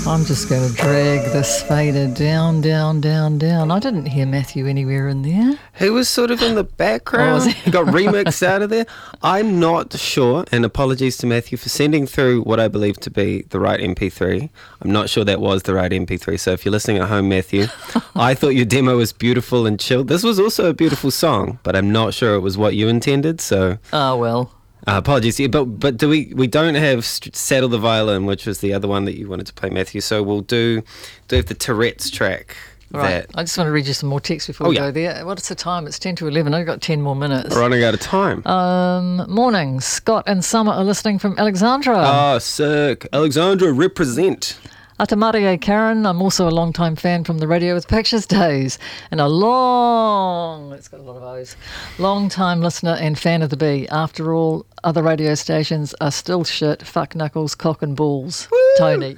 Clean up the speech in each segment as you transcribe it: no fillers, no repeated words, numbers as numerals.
I'm just going to drag this fader down, down, down, down. I didn't hear Matthew anywhere in there. He was sort of in the background. He got remixed out of there. I'm not sure, and apologies to Matthew for sending through what I believe to be the right MP3. I'm not sure that was the right MP3, so if you're listening at home, Matthew, I thought your demo was beautiful and chilled. This was also a beautiful song, but I'm not sure it was what you intended, so... Oh, well... apologies, but do we don't have Saddle the Violin, which was the other one that you wanted to play, Matthew, so we'll do have the Tourette's track. Right, I just want to read you some more text before we go there. What's the time? It's 10 to 11. I've got 10 more minutes. We're running out of time. Morning. Scott and Summer are listening from Alexandra. Oh, sick. Alexandra, represent. Atamarie Karen, I'm also a long-time fan from the Radio with Pictures days and it's got a lot of O's, long-time listener and fan of the Bee. After all, other radio stations are still shit, fuck knuckles, cock and balls. Woo! Tony.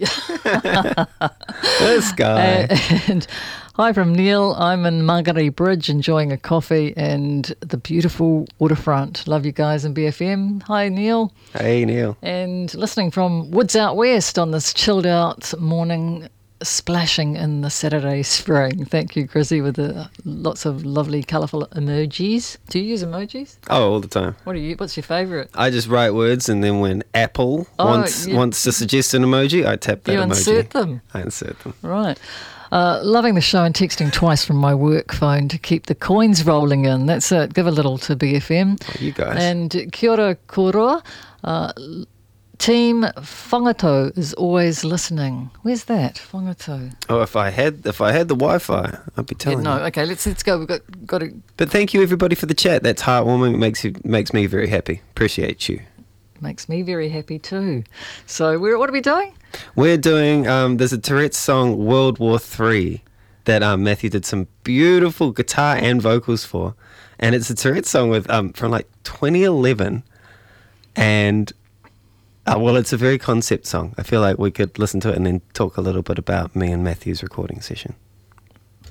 This guy. And hi from Neil. I'm in Margaret Bridge enjoying a coffee and the beautiful waterfront. Love you guys in BFM. Hi, Neil. Hey, Neil. And listening from Woods Out West on this chilled out morning, splashing in the Saturday spring. Thank you, Chrissy, with the lots of lovely, colourful emojis. Do you use emojis? Oh, all the time. What's your favourite? I just write words, and then when Apple wants to suggest an emoji, I tap that emoji. You insert them? I insert them. Right. Loving the show and texting twice from my work phone to keep the coins rolling in. That's it. Give a little to BFM. Oh, you guys. And kia ora koroa. Team Whangato is always listening. Where's that? Whangato. Oh, if I had the Wi-Fi, I'd be telling you. No, okay, let's go. We've got to. But thank you everybody for the chat. That's heartwarming. It makes me very happy. Appreciate you. Makes me very happy too. So what are we doing? We're doing. There's a Tourette's song, World War III, that Matthew did some beautiful guitar and vocals for, and it's a Tourette's song with from like 2011, and. Well, it's a very concept song. I feel like we could listen to it and then talk a little bit about me and Matthew's recording session.